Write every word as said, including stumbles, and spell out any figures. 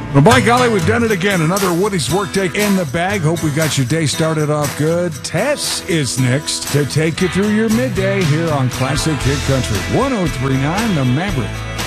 Well, by golly, we've done it again. Another Woody's Workday in the bag. Hope we got your day started off good. Tess is next to take you through your midday here on Classic Hit Country. one oh three point nine The Maverick.